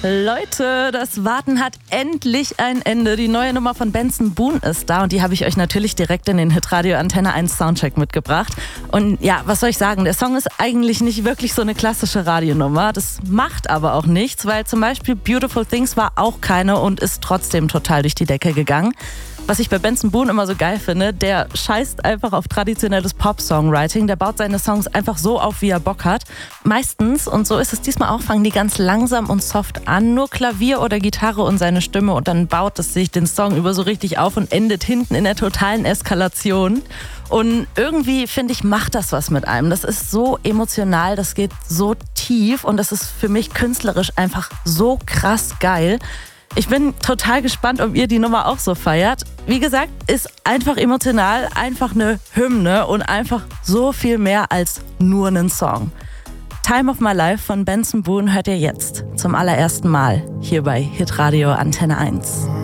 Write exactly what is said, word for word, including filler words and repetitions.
Leute, das Warten hat endlich ein Ende. Die neue Nummer von Benson Boone ist da und die habe ich euch natürlich direkt in den Hitradio Antenne eins Soundcheck mitgebracht. Und ja, was soll ich sagen, der Song ist eigentlich nicht wirklich so eine klassische Radionummer. Das macht aber auch nichts, weil zum Beispiel Beautiful Things war auch keine und ist trotzdem total durch die Decke gegangen. Was ich bei Benson Boone immer so geil finde, der scheißt einfach auf traditionelles Pop-Songwriting. Der baut seine Songs einfach so auf, wie er Bock hat. Meistens, und so ist es diesmal auch, fangen die ganz langsam und soft an. Nur Klavier oder Gitarre und seine Stimme und dann baut es sich den Song über so richtig auf und endet hinten in der totalen Eskalation. Und irgendwie, finde ich, macht das was mit einem. Das ist so emotional, das geht so tief und das ist für mich künstlerisch einfach so krass geil. Ich bin total gespannt, ob ihr die Nummer auch so feiert. Wie gesagt, ist einfach emotional, einfach eine Hymne und einfach so viel mehr als nur einen Song. Time of My Life von Benson Boone hört ihr jetzt zum allerersten Mal hier bei Hitradio Antenne eins.